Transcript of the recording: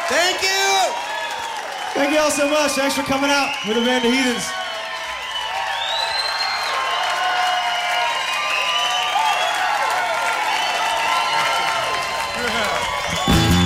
Thank you! Thank you all so much. Thanks for coming out with the band The Heathens.